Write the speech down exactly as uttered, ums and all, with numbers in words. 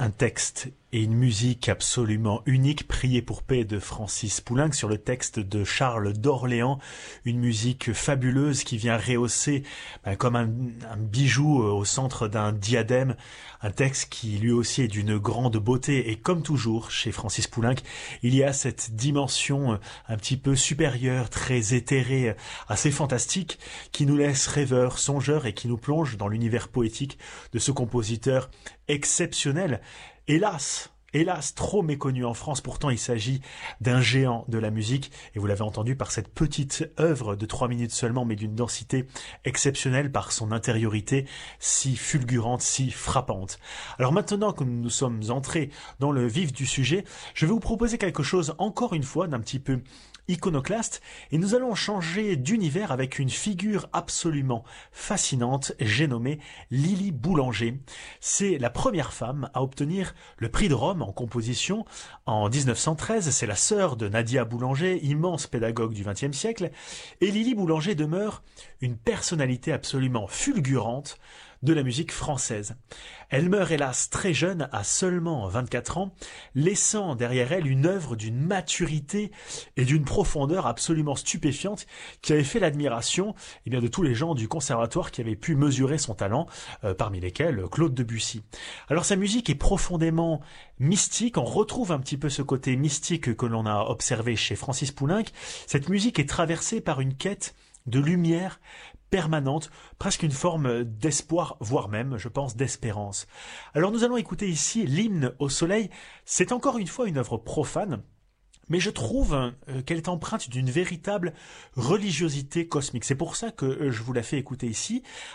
Un texte et une musique absolument unique, Prier pour paix de Francis Poulenc sur le texte de Charles d'Orléans, une musique fabuleuse qui vient rehausser ben, comme un, un bijou au centre d'un diadème, un texte qui lui aussi est d'une grande beauté et comme toujours chez Francis Poulenc, il y a cette dimension un petit peu supérieure, très éthérée, assez fantastique, qui nous laisse rêveurs, songeurs et qui nous plonge dans l'univers poétique de ce compositeur exceptionnel. Hélas, hélas, trop méconnu en France, pourtant il s'agit d'un géant de la musique, et vous l'avez entendu par cette petite œuvre de trois minutes seulement, mais d'une densité exceptionnelle par son intériorité si fulgurante, si frappante. Alors maintenant que nous sommes entrés dans le vif du sujet, je vais vous proposer quelque chose encore une fois d'un petit peu iconoclaste, et nous allons changer d'univers avec une figure absolument fascinante, j'ai nommé Lily Boulanger. C'est la première femme à obtenir le prix de Rome en composition en dix-neuf cent treize, c'est la sœur de Nadia Boulanger, immense pédagogue du vingtième siècle, et Lily Boulanger demeure une personnalité absolument fulgurante de la musique française. Elle meurt hélas très jeune, à seulement vingt-quatre ans, laissant derrière elle une œuvre d'une maturité et d'une profondeur absolument stupéfiante qui avait fait l'admiration eh bien, de tous les gens du conservatoire qui avaient pu mesurer son talent, euh, parmi lesquels Claude Debussy. Alors sa musique est profondément mystique, on retrouve un petit peu ce côté mystique que l'on a observé chez Francis Poulenc. Cette musique est traversée par une quête de lumière permanente, presque une forme d'espoir, voire même, je pense, d'espérance. Alors nous allons écouter ici l'hymne au soleil. C'est encore une fois une œuvre profane, mais je trouve euh, qu'elle est empreinte d'une véritable religiosité cosmique. C'est pour ça que euh, je vous la fais écouter ici.